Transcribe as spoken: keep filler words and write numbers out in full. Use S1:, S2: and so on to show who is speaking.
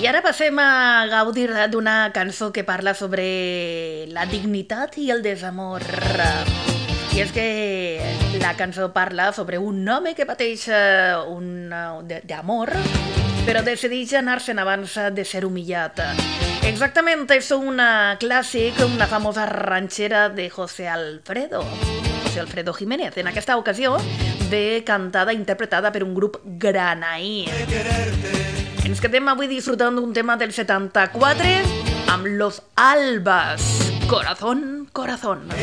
S1: I ara passem a gaudir d'una cançó que parla sobre la dignitat i el desamor. I és que la cançó parla sobre un home que pateix eh, un, eh, d'amor, però decideix anar-se'n abans de ser humillat. Exactament, és una clàssic, una famosa ranxera de José Alfredo. José Alfredo Jiménez, en aquesta ocasió ve cantada, interpretada per un grup granaí. Ens quedem avui disfrutant d'un tema del setanta-quatre amb Los Albas, Corazón, Corazón.